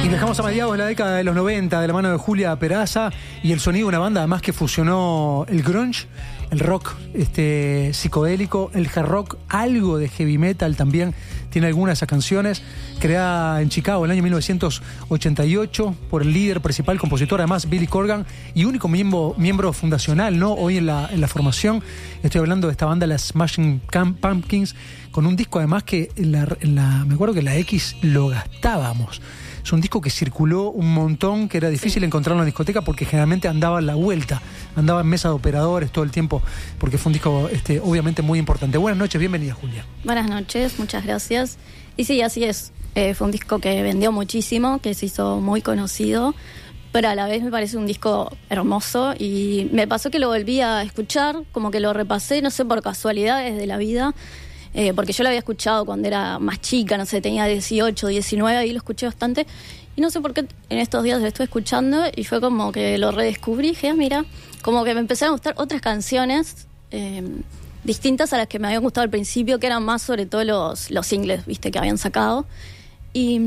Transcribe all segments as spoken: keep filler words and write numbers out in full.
Y viajamos a mediados de la década de los noventa de la mano de Julia Peraza y el sonido de una banda además que fusionó el grunge, el rock este, psicodélico, el hard rock, algo de heavy metal también. Tiene algunas de esas canciones, creada en Chicago en el año mil novecientos ochenta y ocho por el líder principal, compositor además Billy Corgan y único miembro, miembro fundacional, ¿no? Hoy en la, en la formación. Estoy hablando de esta banda, las Smashing Pumpkins, con un disco además que en la, en la, me acuerdo que en la X lo gastábamos. Es un disco que circuló un montón, que era difícil sí. encontrarlo en la discoteca porque generalmente andaba en la vuelta, andaba en mesa de operadores todo el tiempo, porque fue un disco este, obviamente muy importante. Buenas noches, bienvenida Julia. Buenas noches, muchas gracias. Y sí, así es, eh, fue un disco que vendió muchísimo, que se hizo muy conocido, pero a la vez me parece un disco hermoso y me pasó que lo volví a escuchar, como que lo repasé, no sé, por casualidades de la vida. Eh, porque yo lo había escuchado cuando era más chica, no sé, tenía dieciocho, diecinueve, ahí lo escuché bastante. Y no sé por qué en estos días lo estuve escuchando y fue como que lo redescubrí. Dije, ah, mira, como que me empezaron a gustar otras canciones eh, distintas a las que me habían gustado al principio, que eran más sobre todo los, los singles, viste, que habían sacado. Y,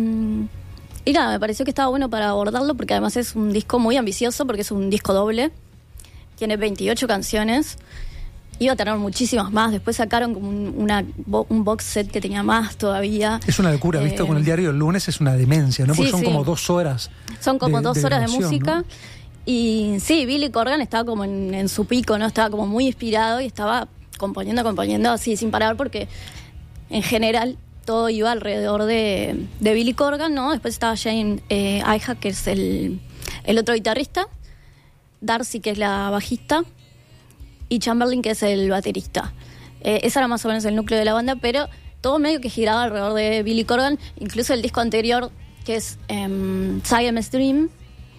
y nada, me pareció que estaba bueno para abordarlo porque además es un disco muy ambicioso porque es un disco doble. Tiene veintiocho canciones. Iba a tener muchísimas más. Después sacaron como un, una, un box set que tenía más todavía. Es una locura, eh, visto con el diario del lunes, es una demencia, ¿no? Porque sí, son sí. como dos horas. Son como de, dos de horas grabación, de música. ¿no? Y sí, Billy Corgan estaba como en, en su pico, ¿no? Estaba como muy inspirado y estaba componiendo, componiendo así sin parar porque en general todo iba alrededor de, de Billy Corgan, ¿no? Después estaba Jane eh, Iha, que es el, el otro guitarrista. Darcy, que es la bajista. Y Chamberlain, que es el baterista. Eh, ese era más o menos el núcleo de la banda, pero todo medio que giraba alrededor de Billy Corgan. Incluso el disco anterior, que es um, Siamese Dream,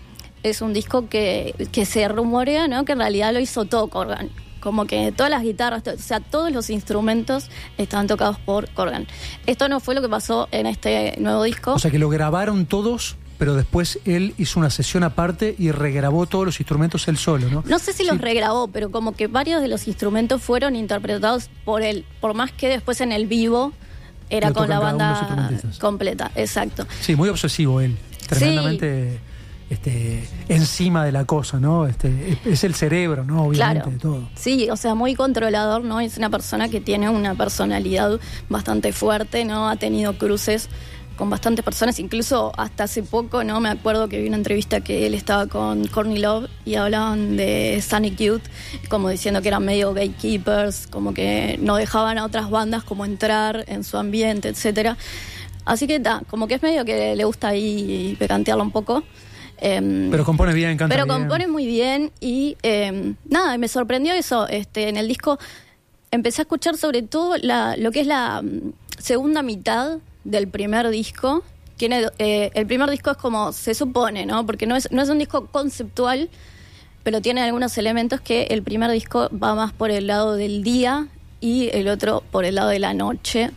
es un disco que, que se rumorea, ¿no? Que en realidad lo hizo todo Corgan. Como que todas las guitarras, to- o sea, todos los instrumentos estaban tocados por Corgan. Esto no fue lo que pasó en este nuevo disco. O sea, que lo grabaron todos, pero después él hizo una sesión aparte y regrabó todos los instrumentos él solo, ¿no? No sé si sí. los regrabó, pero como que varios de los instrumentos fueron interpretados por él, por más que después en el vivo era con la banda completa, exacto. Sí, muy obsesivo él, tremendamente sí. este, encima de la cosa, ¿no? Este, es, es el cerebro, ¿no? Obviamente, claro. de todo. Sí, o sea, muy controlador, ¿no? Es una persona que tiene una personalidad bastante fuerte, ¿no? Ha tenido cruces con bastantes personas, incluso hasta hace poco, ¿no? Me acuerdo que vi una entrevista que él estaba con Courtney Love y hablaban de Sonic Youth, como diciendo que eran medio gatekeepers, como que no dejaban a otras bandas como entrar en su ambiente, etcétera. Así que ta, como que es medio que le gusta ahí pecantearlo un poco. Eh, pero compone bien, canta Pero bien. compone muy bien y eh, nada, me sorprendió eso. Este, en el disco empecé a escuchar sobre todo la, lo que es la um, segunda mitad del primer disco. Tiene eh, el primer disco es como se supone, ¿no? Porque no es no es un disco conceptual, pero tiene algunos elementos que el primer disco va más por el lado del día y el otro por el lado de la noche,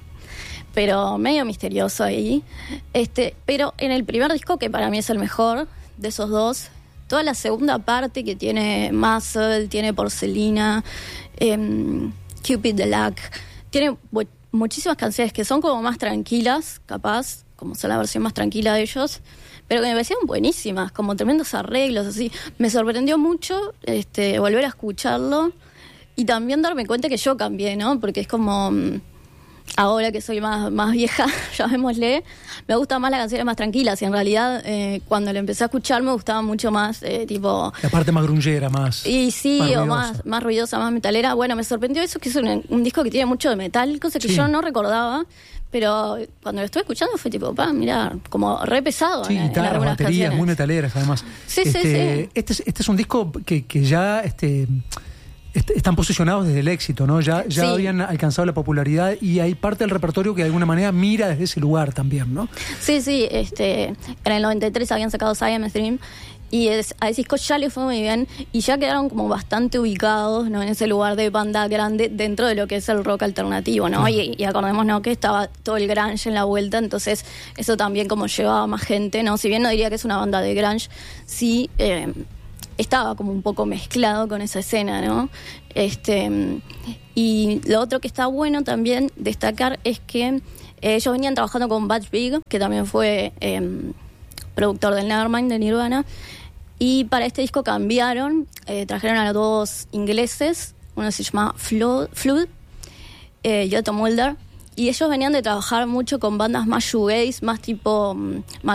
pero medio misterioso ahí. Este, pero en el primer disco, que para mí es el mejor de esos dos, toda la segunda parte que tiene Muscle, tiene Porcelina, eh, Cupid the Luck, tiene muchísimas canciones que son como más tranquilas, capaz, como son la versión más tranquila de ellos, pero que me parecieron buenísimas, como tremendos arreglos, así. Me sorprendió mucho este, volver a escucharlo y también darme cuenta que yo cambié, ¿no? Porque es como, ahora que soy más, más vieja, llamémosle, me gustan más las canciones más tranquilas y en realidad eh, cuando lo empecé a escuchar me gustaba mucho más, eh, tipo... La parte más grungera, más... Y sí, más o más, más ruidosa, más metalera. Bueno, me sorprendió eso, que es un, un disco que tiene mucho de metal, cosa que sí. yo no recordaba, pero cuando lo estuve escuchando fue tipo, pa, mira, como re pesado. Sí, en, guitarras, en baterías, canciones. muy metaleras además. Sí, este, sí, sí. Este es, este es un disco que, que ya... este están posicionados desde el éxito, ¿no? Ya, ya sí. habían alcanzado la popularidad y hay parte del repertorio que de alguna manera mira desde ese lugar también, ¿no? Sí, sí, este, en el noventa y tres habían sacado Siamese Dream y es, a ese disco ya le fue muy bien y ya quedaron como bastante ubicados, ¿no? En ese lugar de banda grande dentro de lo que es el rock alternativo, ¿no? Sí. Y, y acordémonos que estaba todo el grunge en la vuelta, entonces eso también como llevaba más gente, ¿no? Si bien no diría que es una banda de grunge, sí... Eh, estaba como un poco mezclado con esa escena, ¿no? Este, y lo otro que está bueno también destacar es que eh, ellos venían trabajando con Butch Vig, que también fue eh, productor del Nevermind de Nirvana. Y para este disco cambiaron, eh, trajeron a dos ingleses, uno se llama Flood, Flood eh, y otro Mulder. Y ellos venían de trabajar mucho con bandas más shoegaze, más tipo um,